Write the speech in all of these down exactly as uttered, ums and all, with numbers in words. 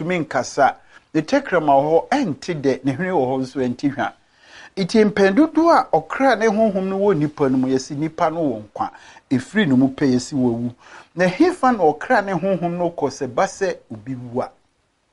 tumi nkasa the tekrama ho enti de ne hwene wo ho nso enti hwa iti mpendudu a okra ne honhom no wo nipa no mu yesi nipa no wo nkwa efiri no mu pe yesi wawu na hefa na okra ne honhom no kose base obi wu a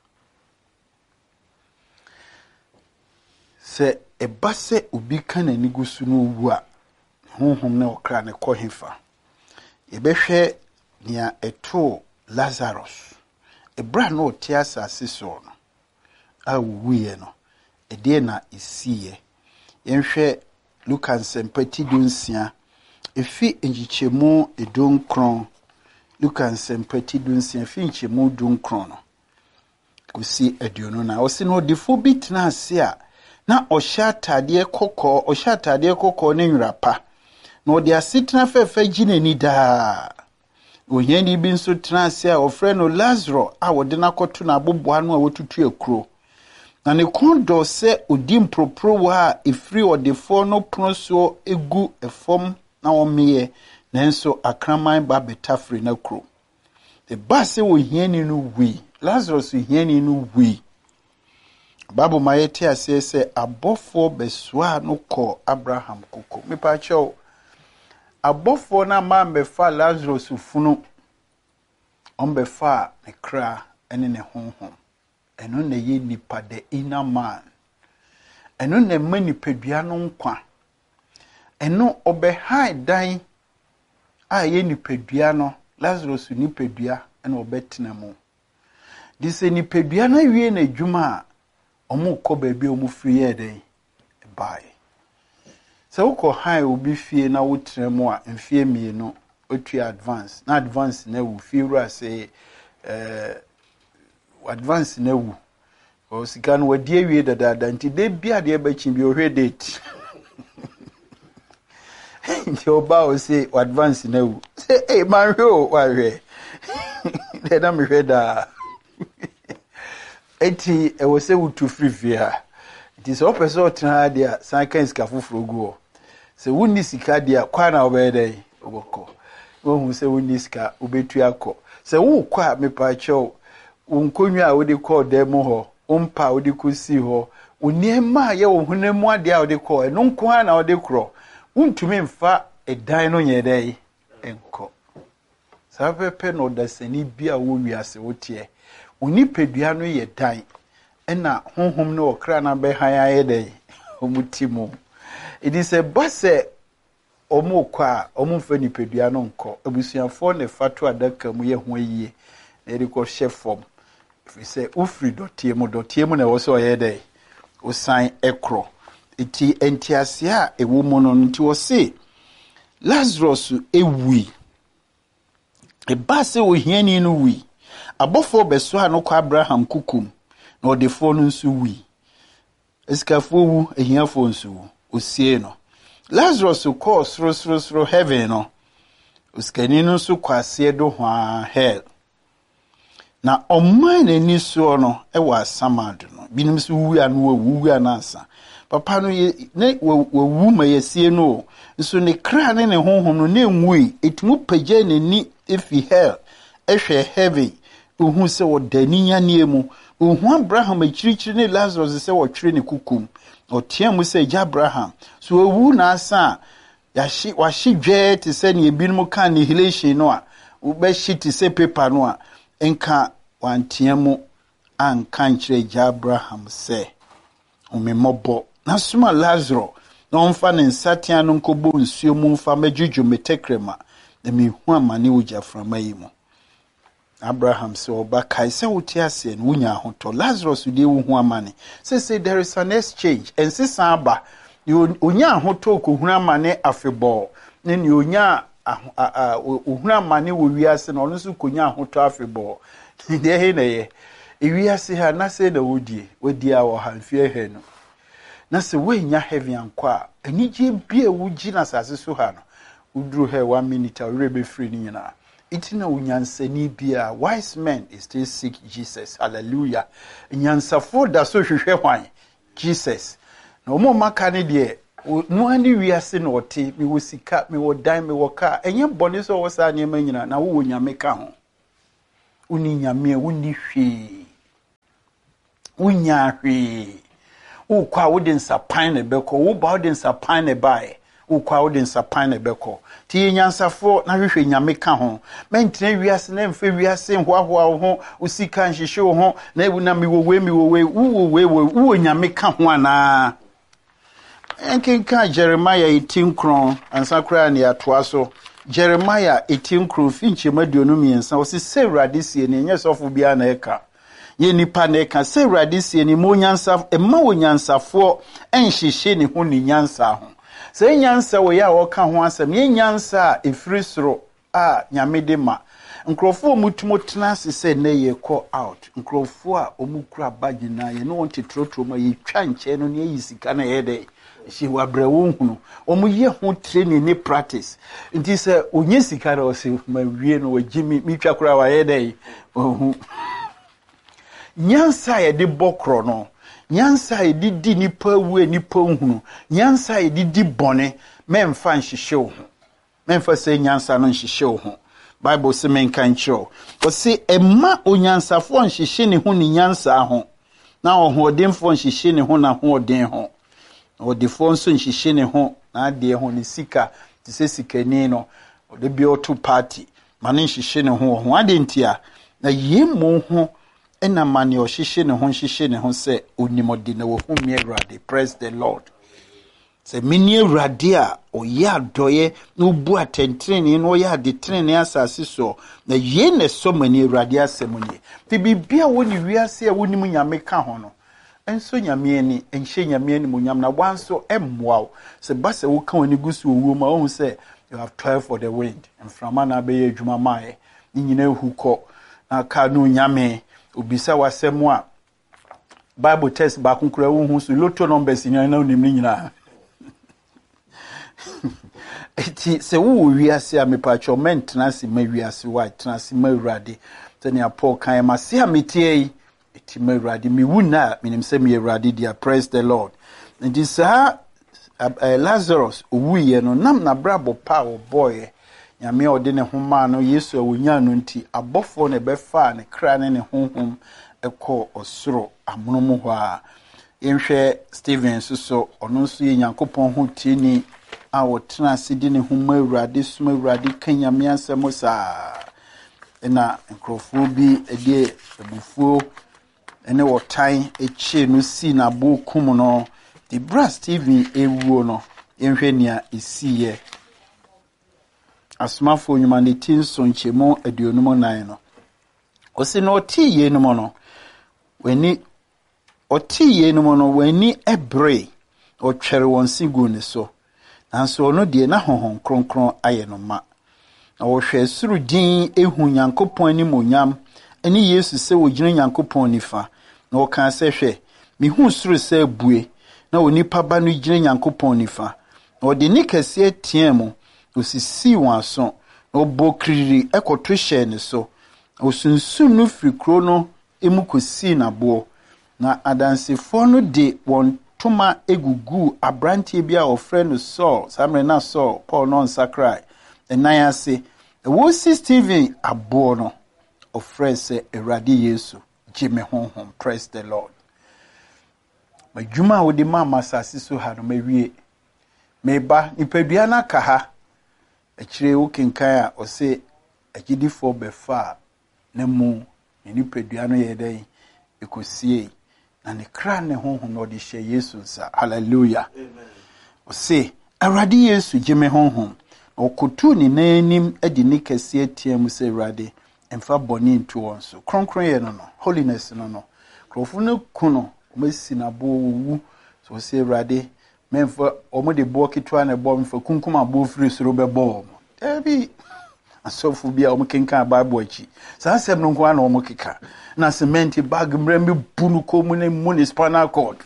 se ebase obi kan anigusu no wu a honhom na okra ne ko hefa ebehwe nia eto Lazarus ebra no tiasa asese no a wuye no ede na isiye yenhwe Luka nsempati dunsia efi enjichemu edunkron Luka nsempati dunsia efi enjichemu edunkron no kusi aduonu na osi no defo bit na ase a na ohya tade kokko ohya tade kokko ne nwrapa na odi asitena fefa ginani da ohyani bi nso tena ase a ofre no Lazarus a wode na koto na aboboa no a wotutu ekro na ne kondo se odi mpropro wa efri odefo no proso egu efom na omeye nanso akraman ba betafri na kro the base wo hiani no wi Lazarus hiani no wi babu mayete ase se abofo beswa no ko Abraham koko mepa cho abofo na mambefa Lazarus funu ombefa ne kra ene ne honhom eno na ye nipa the inner man eno na ma nipadua no nkwa eno obehai dan a ye nipadua no Lazarus nipadua ena obetena mu dise nipadua na wie na adwuma a omo kọ baabi omo free ye den bai se uko hai obi fie na wotena mu a mfie mie no otu advance na advance na wu fie ru ase eh advance na wu o sika no wadi awie dada nti de bia de ba chi bi ohwe date yo ba o say advance na wu say eh man hwe o wa hwe de na me hwe da eti e wo say wutu free fia it is open so tena dia san kan sika foforo gu se wonni sika dia kwa na obede oboko wo hu se wonni sika obetu akọ se wo kwa me pa chew unkonwa a wodi call dem ho umpa wodi kusi ho uniema ye wo hunemu ade a wodi call eno nko ha na wodi kro untumi mfa edan no nyedai enko sapepe no dasani bia wo wiase wotie unipedua no ye dan ena honhom no okra na be han ayedai omutimo it is a base omo kwa omo fa nipedua no nko abusuafo ne fatu adaka mu ye ho yie na ko chef form if say ufri dotie mu dotie mu na wo so yedai o sign ekro iti entiase a ewo mu no nti wo se Lazarus ewi e base wo hiani no wi abofo beso ha no kwa Abraham kukum na odefo no nso wi eskafo wu ehiafo nso osie no Lazarus ko sro sro sro heaven no uskani no nso kwase do hwa hell na oman ani so no e wa samado no binim so wu anu wu anansa papa no ne wu ma yesie no nso ne kra ne ne honhom no ne nwui etumu pagye ne ni efi hell ehwe heaven uhu se wodani yanie mu uhu Abraham akirichiri ne Lazarus se wotwere ne kukum otia mu se ja Abraham so wu na asa yashi washi dwe te se ne ebinum kan ne hilation no a ube shiti se paper no a enka wantia mu anka nkire ja Abraham se umemobọ na suma Lazarus na onfa ne nsatia no nkobo nsuo mu mfa majuju metekrema na mehu amane uja frama yi mu Abraham se oba kai se wotiase no wunya hoto Lazarus de wo hu amane say say there is an exchange and say samba onya hoto ko hu amane afebo ne ne onya ohunu amane wo wiase no no so konya hoto afebo de he na ye ewiase ha na se na wodie wodi a wo hanfie he no na se wenya heavy ankwa anije bia wugi na sase so ha no udru he one minute awre be free ni nyina itina unyansani bia wise men is still seek Jesus hallelujah nyansafo da so hwehwe hwan Jesus na omo maka ne de no ani wiase na ote mi wo sika mi wo dan mi wo ka enye bone so wo sa nyema nyina na wo nyame ka ho uni nyame uni hwe Unya hwee. Ukwa wode nsapan ne beko, wo ba wode nsapan ne bae. Ukwa wode nsapan ne beko. Ti nyansafo na hwehwe nyame ka ho. Mentene wiase na mfe wiase hoahoa ho, usika nhihye ho, na ebu na miwowe miwowe, uwowe uwo nyame ka ho ana. Enkenka Jeremiah eighteen kron ansa kra ne atoa so. Jeremiah eighteen kron finche maduonu miensa o se Sewrade sie ne nyesofo bia na eka. Ye nipa na eka Sewrade sie ne mo nyansa e ma wo nyansafo enhyehye ne ho ne nyansa ho. Se nyansa wo ya wo ka ho asem ye nyansa efiri soro a nyame de ma. Nkrofo mutumo tena se se na ye call out. Nkrofo a omukura bagina ye no wonte trotro ma ye twa nche no ne yisika na ye de. She wa brewo hunu omu ye ho training ni practice nti se onye sika na o se ma wie no wagimi mi twa kura wa ye dai ohu nyansa ye de bokro no nyansa ye di di nipa wu nipa hunu nyansa ye di di bone memfa nhihye ho memfa se nyansa no nhihye ho Bible se men kan cho o se emma onyansafo nhihye ne ho ni nyansa ho na ohodemfo nhihye ne ho na hoden ho o de fonso nhihye ne ho na ade ho ne sika ti se sikani no o de bi oto party mane nhihye ne ho ho ade ntia na yemu ho ena mane o hihye ne ho nhihye ne ho se onimode na wo hu mi Awurade. Praise the Lord. Se mini Awurade a o ya doye no bu atentrene no ya de trene asase so na ye ne so mani Awurade asemuni ti bibia woni wiase a woni mu nyame ka ho no enso nyame ani enhye nyame ani mu nyam na wanso emmoa se base wo ka woni gusu owo ma wo se you have twelve for the wind and from ana be adwuma mae ni nyina ehukọ na ka no nyame obisa wasemu a Bible test ba kunkura wo hu so lotto numbers nyina na onim ni nyina eti se wo wiase a mepacho mentena se ma wiase wa tena se ma Awurade tene apo kan ma se ametie eti ma Awurade mi wuna minim se mi Awurade dia. Praise the Lord. And this uh, uh, Lazarus uwiye no nam na brabo pa o boy nyame ode ne homa no Yesu awonya no nti abofo ne befa ne kra ne ne honhom ekọ osoro amonomo ho a yenhwe Stephen so ono so ye Nyankopon ho tieni a wotena sidi ne homa Awurade suma Awurade kanyame asemo saa ena nkrofo bi ede ebufuo ene wotan eche no si na bokum no the brass Stephen ewuo no yenhwe nia esiye asmafo nyuma ne tinso nchemo aduonum nan no osi no otiye no no weni otiye no no weni ebre otwere won sigu ne so nanso ono de na honhon kronkron aye no ma na wo hwe suru din ehu Nyankopon ni monyam eni Yesu se wo gina Nyankopon nifa na wo kan se hwe mi hu suru se bue na onipa ba no gina Nyankopon nifa na ode ni kase tiemu osisi wanso na obokriri ekoto hye ne so osunsun no fikro no emukosi na bo na adansefo no de won toma egugu abrantie bia ofre no Saul samre na Saul Paul no nsakrai enan ase wo si Stephen abo no ofre se Awurade Yesu jime honhom. Praise the Lord. Majuma wo de mama sase so ha no mawie meba nipadua na ka ha akire wo kenkan a o se agidifo befa na mu nipadua no ye den ekosie na ne kra ne honhom no de hye Yesu sa. Hallelujah. Amen. O se Awurade Yesu jime honhom okotu ni nanim edi ni kase atiam se Awurade emfa boni ntu won so kronkron ye no no holiness no no krofo no kuno omasi na bo wu so se Awurade memfa omo de bo kitwa na bo memfa kunkum abo firi soro be bo ebi asofu bia omo kenka Bible achi sa sem no kwa na omo keka na cement bag mrembe bunu komu ne municipal court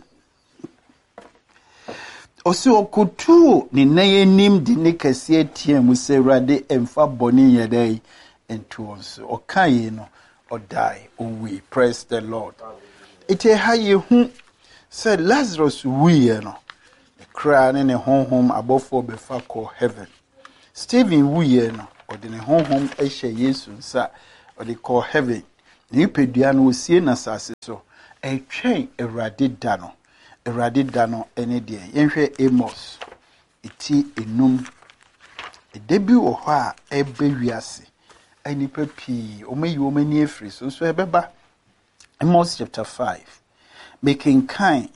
osi okutu ni nayenim di ne kase atiam se Awurade emfa boni yedai entu onso okaye no odai owi. Praise the Lord. Ite haye hu se Lazarus wiye no the kra ne ne honhom abofo befa ko heaven. Stephen wiye no ode ne honhom ehye Yesu nsa ode ko heaven. Ni pedua no osie na sase so a train Awurade da no Awurade da no ene de yenhwe Amos iti enum edebi wo ho a ebe wiase anipa pii omayi omani afri so so ebeba Amos chapter five making kind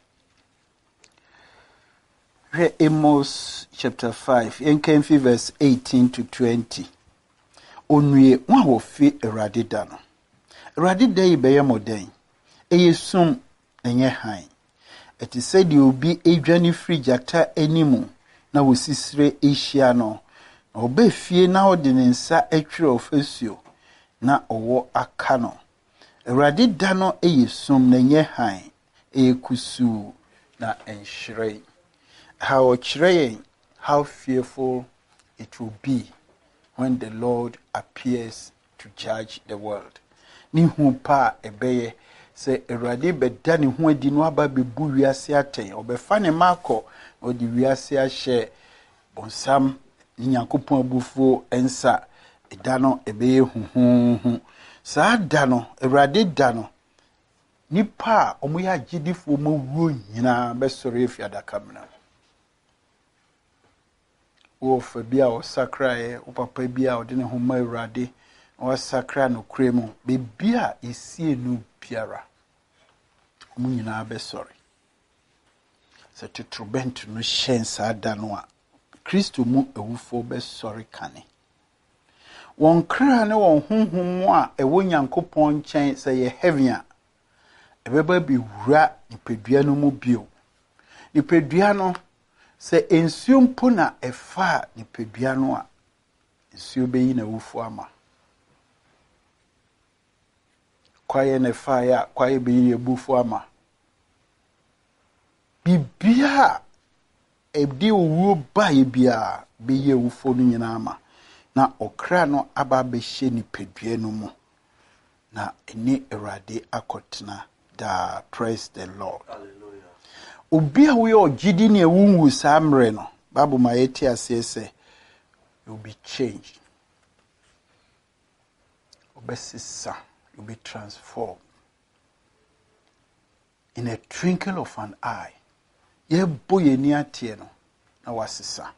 Re Amos chapter five yenkan fi verse eighteen to twenty onwie wa wo fi Awurade da no Awurade da yi be ye moden eyesum enye han eti said you be adwane free jata animu na wosisire ehia no na oba fie na ode ne nsa atwere ofasuo na owo aka no Awurade da no eyesum na enye han ekusu na enhire how chire how fearful it will be when the Lord appears to judge the world ni hu pa ebeye se Awurade beda ne ho adi no aba bebu wiase aten obefa ne mako odi wiase ahye bonsam ni Nyankopon abufuo ensa eda no ebeye huhuhu saa da no Awurade da no nipa omoya agidifo mawuo nyina besore efi adaka mna wo fa bia o sakrae o papa bia o de ne ho ma Awurade o sakra no kremu be bia esie nu biara omo nyina besore se tutrubent no hyensa ada no a Kristo mu ewufo besore kane won kra ne won honhom a ewo Nyankopon nchen se ye heaven a ebeba bi wura nipadua no mu bio nipadua no se ensuo mpo na efa nipadua no a ensuo beyi na ewufo ama kwaye ne fa ya kwaye beyi ebufo ama bibia ebdi owo ba ye bia beyi ewufo no nyina ama na okra no aba be hye nipadua no mu na eni Awurade akotena da. Praise the Lord. Hallelujah. Obi a we ogidi ne ewunwu samre no Bible ma yeti ase se you be changed. Obesisa, you be transformed in a twinkle of an eye. Ye boye ni atie no na wasisa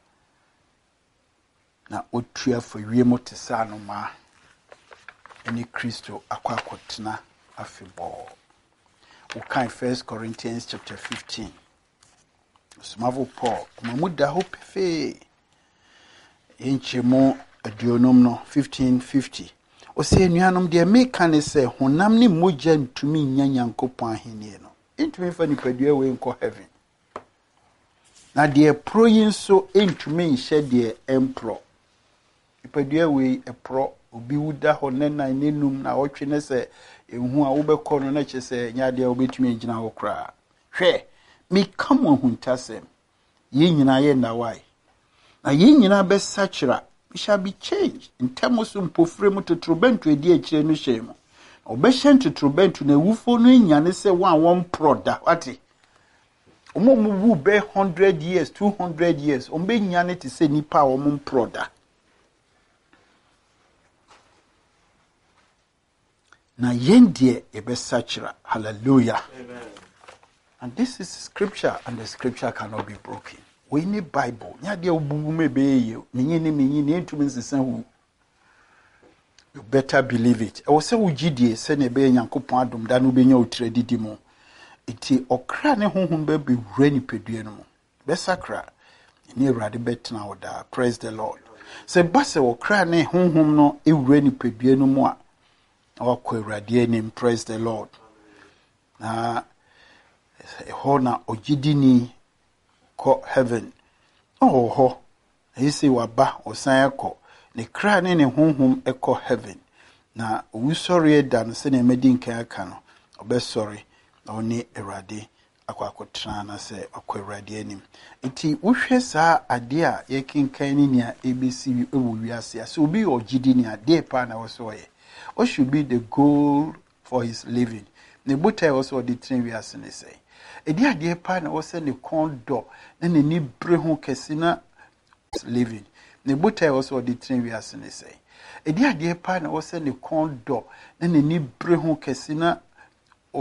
na otua for wiemo tesa no ma eni Kristo akwa kotena afebo. We can First Corinthians chapter fifteen. Smavo Paul, mamuda hope fe inchemo adionom no fifteen fifty. O se nuanom de meka ne se honam ni mogya ntumi nya Nyankopon ahenie no. Intumi fa nipadua we nko heaven. Na de pro yin so intumi nhye de empro. Nipadua we epro obi wuda ho nena nenum na otwe ne se ehu a wo bekọ no na kyese nya de obetumi agina ho kra hwe me kam ahuntasem ye nyina ye na why na ye nyina be sachira we shall be changed in terms of pofre mu totrobentu edi akire no hyem obehye totrobentu na ewufo no nyane se one one proda wati omo mu wu be one hundred years two hundred years ombe nyane te se nipa omo proda na yendie ebe sachira. Hallelujah. Amen. And this is scripture, and the scripture cannot be broken. We need Bible. Nya dia obubu mebe ye. Menye ne menye ne ntumi nsesa hu. You better believe it. E wo se wugidie se na ebe Nyankopon adom da no benya otredidi mo. Iti okra ne honhom be be wura ni pedue no mo. Be sakra. Ni Awurade betena oda. Praise the Lord. Se base okra ne honhom no e wura ni pedue no mo a praise the Lord. Na ehona ogidini ko heaven. Oh ho. Isi waba osan ekọ. Ne kra ne ne honhom ekọ heaven. Na owusori eda no se na emedi nkan aka no. Obesori na oni Awurade akwa akotena na se akwa Awurade anim. Enti wohwe saa ade a yekinkan ni nia ebesi ewu wiase. So obi ogidini ade pa na wo so ye. What should be the goal for his living? Ne buta also the train we are saying say. E dia de pa na wo se ne kondo na ne ni bre ho kesina living. Ne buta also the train we are saying say. E dia de pa na wo se ne kondo na ne ni bre ho kesina